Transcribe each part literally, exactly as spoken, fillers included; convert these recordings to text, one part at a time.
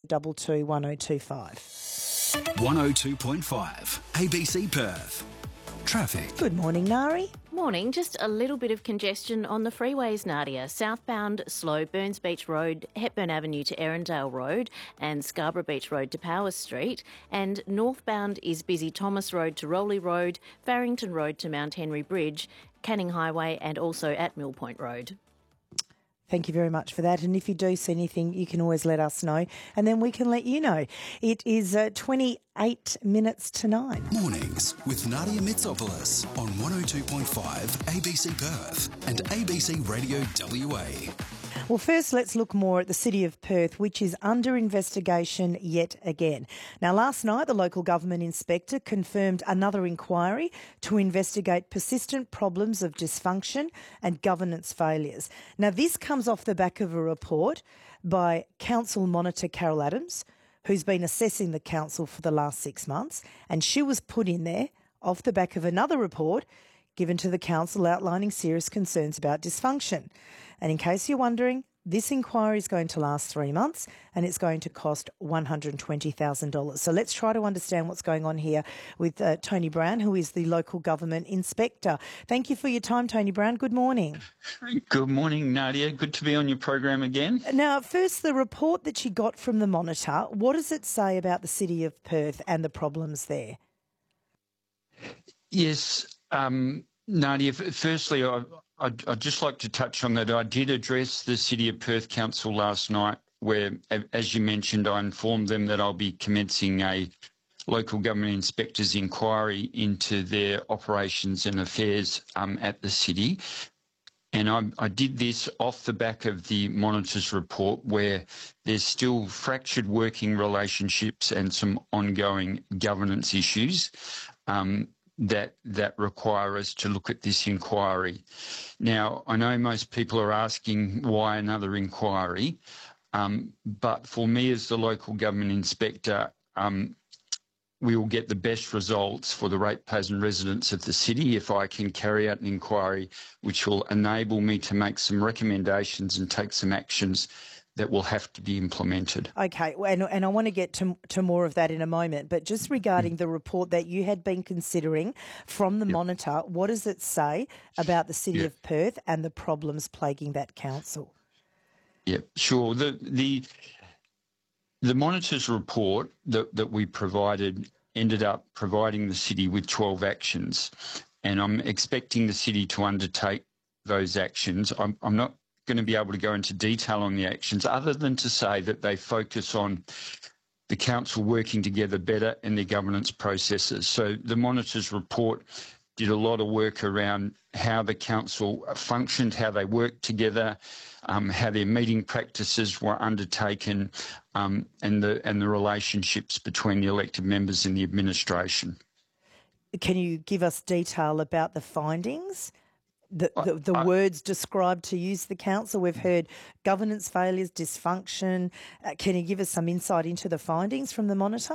double two one oh two five. one oh two point five A B C Perth. Traffic. Good morning, Nari. Morning. Just a little bit of congestion on the freeways, Nadia. Southbound slow, Burns Beach Road, Hepburn Avenue to Erindale Road and Scarborough Beach Road to Powers Street. And northbound is busy, Thomas Road to Rowley Road, Farrington Road to Mount Henry Bridge, Canning Highway and also at Mill Point Road. Thank you very much for that. And if you do see anything, you can always let us know and then we can let you know. It is uh, twenty-eight minutes to nine. Mornings with Nadia Mitsopoulos on one oh two point five A B C Perth and A B C Radio W A. Well, first, let's look more at the City of Perth, which is under investigation yet again. Now, last night, the local government inspector confirmed another inquiry to investigate persistent problems of dysfunction and governance failures. Now, this comes off the back of a report by Council Monitor Carol Adams, who's been assessing the council for the last six months, and she was put in there off the back of another report given to the council outlining serious concerns about dysfunction. And in case you're wondering, this inquiry is going to last three months and it's going to cost one hundred twenty thousand dollars. So let's try to understand what's going on here with uh, Tony Brown, who is the local government inspector. Thank you for your time, Tony Brown. Good morning. Good morning, Nadia. Good to be on your program again. Now, first, the report that you got from the Monitor, what does it say about the City of Perth and the problems there? Yes, um, Nadia, firstly, I, I'd, I'd just like to touch on that. I did address the City of Perth Council last night where, as you mentioned, I informed them that I'll be commencing a local government inspectors inquiry into their operations and affairs um, at the city. And I, I did this off the back of the Monitor's report where there's still fractured working relationships and some ongoing governance issues um, that that require us to look at this inquiry. Now, I know most people are asking why another inquiry, um, but for me as the local government inspector, um, we will get the best results for the ratepayers and residents of the city if I can carry out an inquiry which will enable me to make some recommendations and take some actions that will have to be implemented. Okay, and, and I want to get to, to more of that in a moment, but just regarding the report that you had been considering from the yep. Monitor, what does it say about the City yep. of Perth and the problems plaguing that council? Yeah, sure. The the the Monitor's report that, that we provided ended up providing the city with twelve actions, and I'm expecting the city to undertake those actions. I'm, I'm not going to be able to go into detail on the actions other than to say that they focus on the council working together better in their governance processes. So the Monitor's report did a lot of work around how the council functioned, how they worked together, um, how their meeting practices were undertaken, um, and the and the relationships between the elected members and the administration. Can you give us detail about the findings? The, the, the I, words described to use the council? We've heard governance failures, dysfunction. Uh, can you give us some insight into the findings from the Monitor?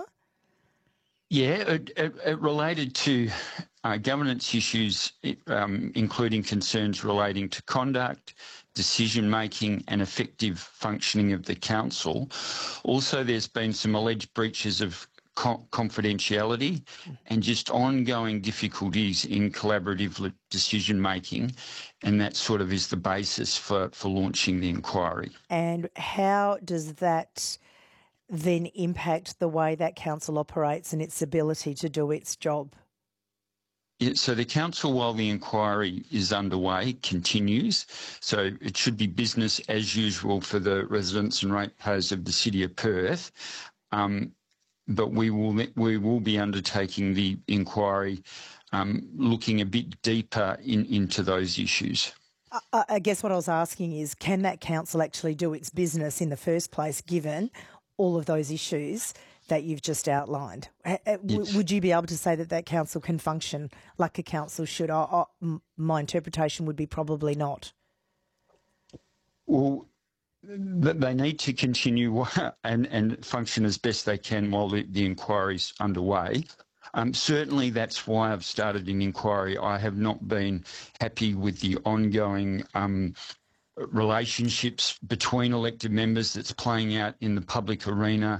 Yeah, it, it, it related to uh, governance issues, um, including concerns relating to conduct, decision-making and effective functioning of the council. Also, there's been some alleged breaches of confidentiality and just ongoing difficulties in collaborative decision-making, and that sort of is the basis for, for launching the inquiry. And how does that then impact the way that council operates and its ability to do its job? Yeah, so the council, while the inquiry is underway, continues. So it should be business as usual for the residents and ratepayers of the City of Perth. Um, But we will we will be undertaking the inquiry, um, looking a bit deeper in, into those issues. I, I guess what I was asking is, can that council actually do its business in the first place, given all of those issues that you've just outlined? Yes. Would you be able to say that that council can function like a council should? I, I, my interpretation would be probably not. Well, they need to continue and, and function as best they can while the, the inquiry's underway. Um, certainly that's why I've started an inquiry. I have not been happy with the ongoing um, relationships between elected members that's playing out in the public arena